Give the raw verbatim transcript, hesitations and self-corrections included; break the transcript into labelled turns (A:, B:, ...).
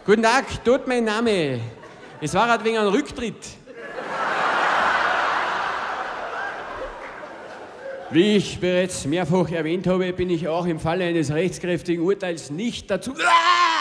A: Guten Tag, dort mein Name. Es war halt wegen einem Rücktritt. Wie ich bereits mehrfach erwähnt habe, bin ich auch im Falle eines rechtskräftigen Urteils nicht dazu...